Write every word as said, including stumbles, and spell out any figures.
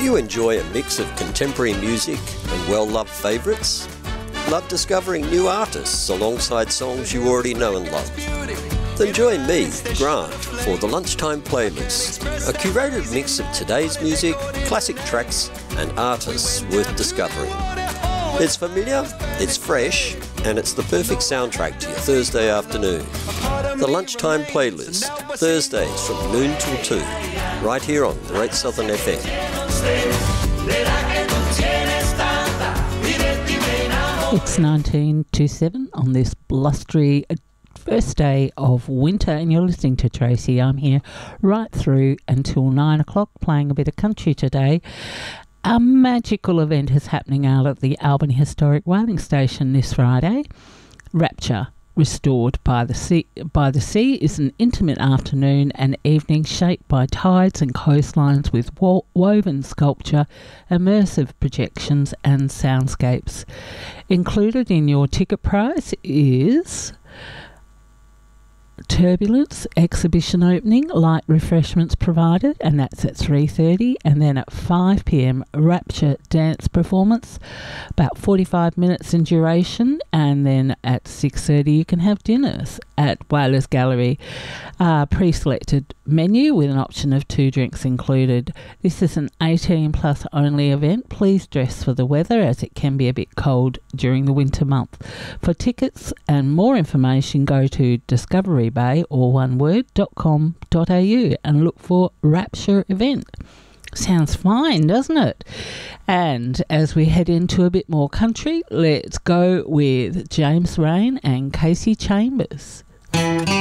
Do you enjoy a mix of contemporary music and well-loved favourites? Love discovering new artists alongside songs you already know and love? Then join me, Grant, for the Lunchtime Playlist, a curated mix of today's music, classic tracks and artists worth discovering. It's familiar, it's fresh, and it's the perfect soundtrack to your Thursday afternoon. The Lunchtime Playlist, Thursdays from noon till two, right here on Great Southern F M. It's nineteen twenty-seven on this blustery first day of winter, and you're listening to Tracy. I'm here right through until nine o'clock playing a bit of country today. A magical event is happening out at the Albany Historic Whaling Station this Friday. Rapture Restored by the Sea by the Sea is an intimate afternoon and evening shaped by tides and coastlines with wo- woven sculpture, immersive projections and soundscapes. Included in your ticket price is Turbulence exhibition opening, light refreshments provided, and that's at three thirty, and then at five p.m. Rapture dance performance, about forty-five minutes in duration, and then at six thirty you can have dinners at Whalers Gallery. Uh, pre-selected menu with an option of two drinks included. This is an eighteen plus only event. Please dress for the weather as it can be a bit cold during the winter month. For tickets and more information, go to Discovery Bay, or one word, .com.au and look for Rapture event. Sounds fine, doesn't it? And as we head into a bit more country, let's go with James Rain and Casey Chambers.